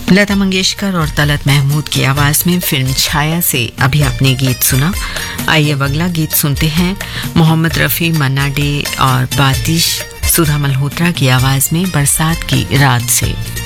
लता मंगेशकर और तलत महमूद की आवाज में फिल्म छाया से अभी आपने गीत सुना। आइए अब अगला गीत सुनते हैं मोहम्मद रफी, मन्ना डे और बातिश सुधा मल्होत्रा की आवाज में बरसात की रात से।